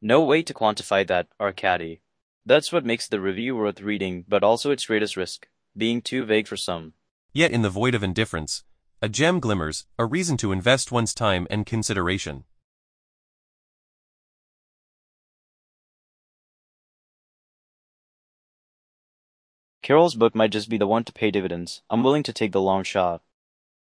No way to quantify that, Arcady. That's what makes the review worth reading, but also its greatest risk, being too vague for some. Yet in the void of indifference, a gem glimmers, a reason to invest one's time and consideration. Carroll's book might just be the one to pay dividends. I'm willing to take the long shot.